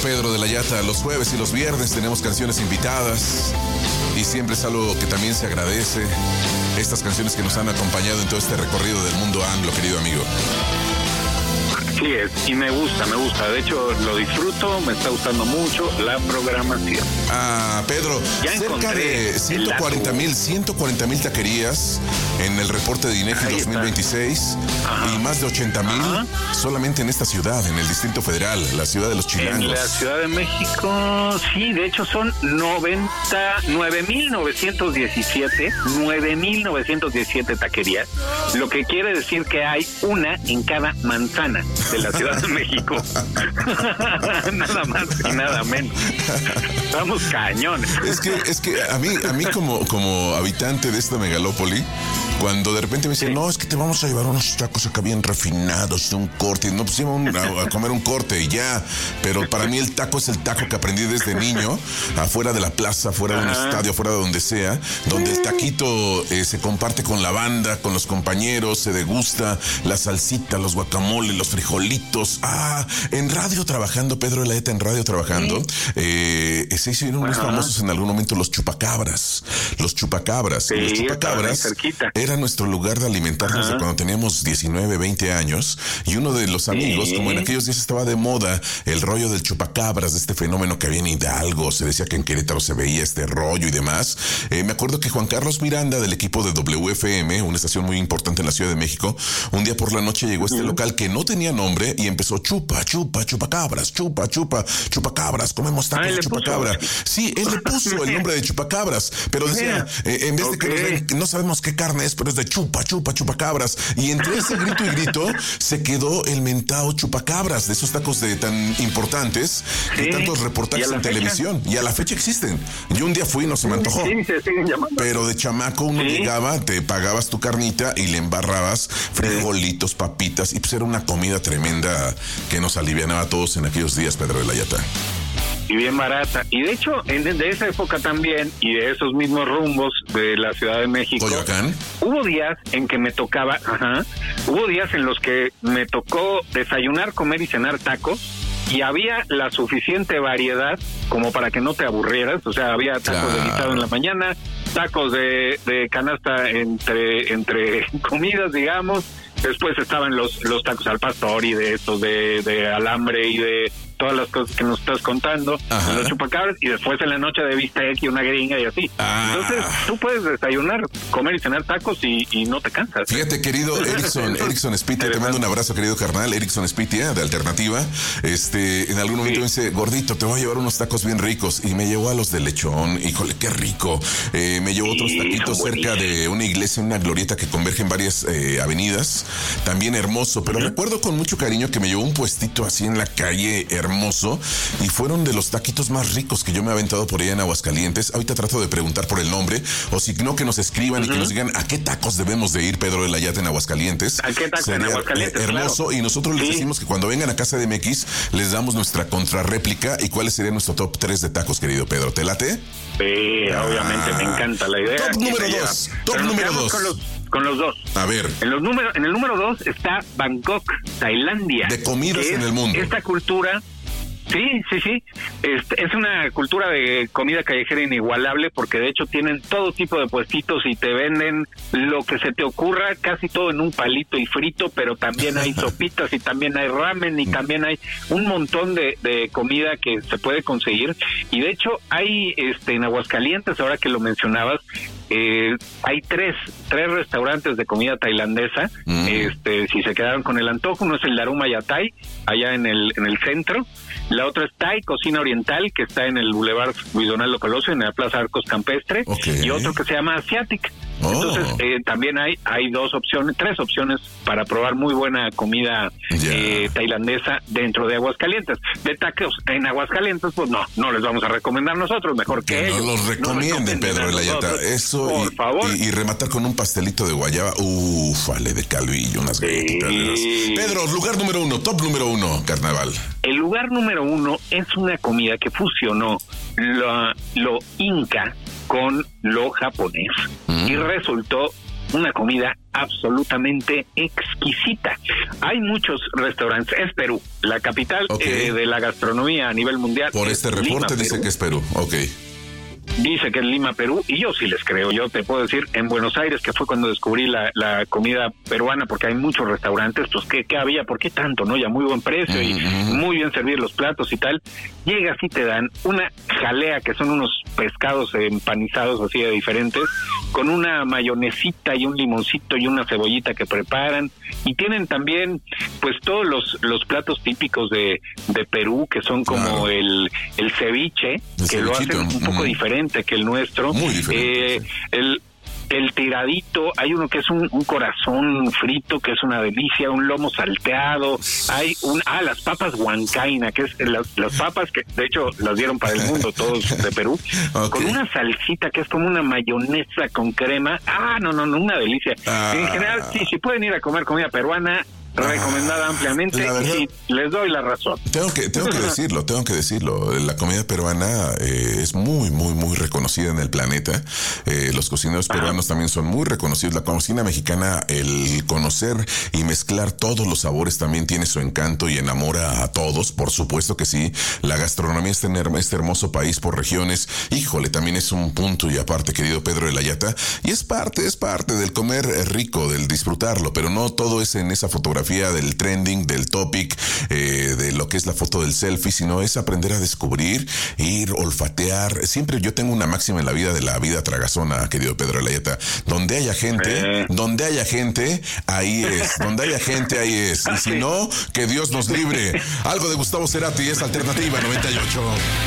Pedro de la Yata. Los jueves y los viernes tenemos canciones invitadas y siempre es algo que también se agradece. Estas canciones que nos han acompañado en todo este recorrido del mundo anglo, querido amigo. Así es, y me gusta. De hecho, lo disfruto, me está gustando mucho la programación. Pedro, ya cerca de 140,000 taquerías en el reporte de INEGI 2026 y más de 80,000 solamente en esta ciudad, en el Distrito Federal, la ciudad de los chilangos. En la Ciudad de México, sí, de hecho son 9,917 taquerías, lo que quiere decir que hay una en cada manzana de la Ciudad de México. Nada más y nada menos. Estamos cañones. Es que a mí como habitante de esta megalópoli, cuando de repente me dicen, no, es que te vamos a llevar unos tacos acá bien refinados de un corte. No, pues íbamos a comer un corte y ya. Pero para mí el taco es el taco que aprendí desde niño, afuera de la plaza, afuera de un estadio, afuera de donde sea, donde el taquito se comparte con la banda, con los compañeros, se degusta la salsita, los guacamoles, los frijolitos. En radio trabajando, Pedro de la Yata, en radio trabajando, se hicieron muy famosos en algún momento los chupacabras. Los chupacabras. Sí, los chupacabras era nuestro lugar de alimentarnos de cuando teníamos 19, 20 años. Y uno de los amigos, como en aquellos días estaba de moda el rollo del chupacabras, de este fenómeno que había en Hidalgo, se decía que en Querétaro se veía este rollo y demás. Me acuerdo que Juan Carlos Miranda, del equipo de WFM, una estación muy importante en la Ciudad de México, un día por la noche llegó a este local que no tenía nombre y empezó chupacabras, chupacabras, comemos tacos de chupacabra. Sí, él le puso el nombre de chupacabras, pero decía, en vez de que no sabemos qué carne es, pero es de chupacabras. Y entre ese grito y grito se quedó el mentado chupacabras, de esos tacos tan importantes, de tantos reportajes en televisión. Y a la fecha existen. Yo un día fui y no se me antojó. Sí, se siguen llamando. Pero de chamaco uno llegaba, te pagabas tu carnita y le embarrabas frijolitos, papitas, y pues era una comida tremenda que nos alivianaba a todos en aquellos días, Pedro de la Yata. Y bien barata. Y de hecho, de esa época también, y de esos mismos rumbos de la Ciudad de México, Coyoacán, hubo días en que me tocaba, hubo días en los que me tocó desayunar, comer y cenar tacos, y había la suficiente variedad como para que no te aburrieras. O sea, había tacos de guisado en la mañana, tacos de canasta entre comidas, digamos. Después estaban los tacos al pastor y de estos de alambre y de todas las cosas que nos estás contando, los chupacabras, y después en la noche de bistec y una gringa y así. Entonces, tú puedes desayunar, comer y cenar tacos y no te cansas. Fíjate, querido Erickson Spitia, te mando un abrazo, querido carnal, Erickson Spitia, de Alternativa. En algún momento me dice, gordito, te voy a llevar unos tacos bien ricos, y me llevó a los de lechón. Híjole, qué rico. Me llevó otros taquitos cerca de una iglesia, una glorieta que converge en varias avenidas, también hermoso, pero recuerdo con mucho cariño que me llevó un puestito así en la calle, hermoso, y fueron de los taquitos más ricos que yo me he aventado por allá en Aguascalientes. Ahorita trato de preguntar por el nombre, o si no, que nos escriban y que nos digan a qué tacos debemos de ir, Pedro de la Yata, en Aguascalientes. ¿A qué tacos en Aguascalientes? Hermoso, claro. Y nosotros les decimos que cuando vengan a Casa de MX les damos nuestra contrarréplica y cuál sería nuestro top 3 de tacos, querido Pedro. ¿Te late? Sí, obviamente, me encanta la idea. Top número 2. Top número 2. Con los dos. A ver. En el número 2 está Bangkok, Tailandia. De comidas en el mundo. Esta cultura... Sí. Es una cultura de comida callejera inigualable, porque de hecho tienen todo tipo de puestitos y te venden lo que se te ocurra, casi todo en un palito y frito, pero también hay sopitas y también hay ramen y también hay un montón de comida que se puede conseguir. Y de hecho hay en Aguascalientes, ahora que lo mencionabas, hay tres restaurantes de comida tailandesa. Si se quedaron con el antojo, uno es el Daruma Yatai, allá en el centro. La otra es Thai Cocina Oriental, que está en el Boulevard Luis Donaldo Colosio, en la Plaza Arcos Campestre. Y otro que se llama Asiatic. Entonces, también hay tres opciones para probar muy buena comida tailandesa dentro de Aguascalientes. De tacos en Aguascalientes, pues no les vamos a recomendar nosotros, mejor que ellos. No los recomienden, Pedro de la Yata. Eso, por favor. Y rematar con un pastelito de guayaba, ufale, de calvillo, unas galletitas. Pedro, lugar número 1, top número 1, carnaval. El lugar número 1 es una comida que fusionó lo inca con lo japonés y resultó una comida absolutamente exquisita. Hay muchos restaurantes. Es Perú, la capital de la gastronomía a nivel mundial. Por este reporte dice que es Perú. Dice que es Lima, Perú, y yo sí les creo. Yo te puedo decir, en Buenos Aires, que fue cuando descubrí la comida peruana, porque hay muchos restaurantes, pues ¿qué había? ¿Por qué tanto? ¿No? Ya muy buen precio y muy bien servir los platos y tal. Llegas y te dan una jalea, que son unos pescados empanizados así de diferentes, con una mayonesita y un limoncito y una cebollita que preparan, y tienen también pues todos los platos típicos de Perú, que son como el ceviche, que lo hacen un poco diferente que el nuestro. Muy diferente. El tiradito, hay uno que es un corazón frito, que es una delicia, un lomo salteado, hay las papas huancaina, que es las papas que de hecho las dieron para el mundo todos de Perú, con una salsita que es como una mayonesa con crema. No, una delicia. En general, si pueden ir a comer comida peruana, recomendada ampliamente, verdad, y les doy la razón. Tengo que decirlo. La comida peruana es muy, muy, muy reconocida en el planeta. Los cocineros peruanos también son muy reconocidos. La cocina mexicana, el conocer y mezclar todos los sabores también tiene su encanto y enamora a todos, por supuesto que sí. La gastronomía está en este hermoso país por regiones. Híjole, también es un punto y aparte, querido Pedro de la Yata, y es parte del comer rico, del disfrutarlo, pero no todo es en esa fotografía del trending, del topic, de lo que es la foto del selfie, sino es aprender a descubrir, ir, olfatear. Siempre yo tengo una máxima en la vida tragazona, querido Pedro de la Yata: donde haya gente, ahí es. Donde haya gente, ahí es. Y si no, que Dios nos libre. Algo de Gustavo Cerati es Alternativa 98.